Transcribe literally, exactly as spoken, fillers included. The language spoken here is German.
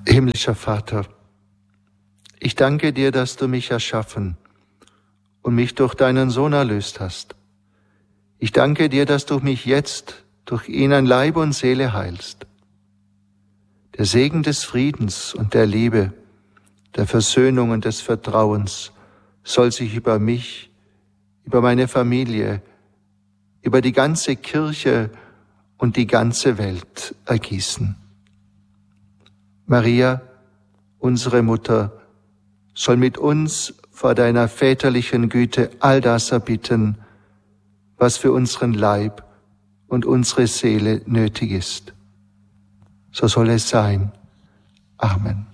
Himmlischer Vater, ich danke dir, dass du mich erschaffen und mich durch deinen Sohn erlöst hast. Ich danke dir, dass du mich jetzt durch ihn an Leib und Seele heilst. Der Segen des Friedens und der Liebe, der Versöhnung und des Vertrauens soll sich über mich, über meine Familie, über die ganze Kirche und die ganze Welt ergießen. Maria, unsere Mutter, soll mit uns vor deiner väterlichen Güte all das erbitten, was für unseren Leib und unsere Seele nötig ist. So soll es sein. Amen.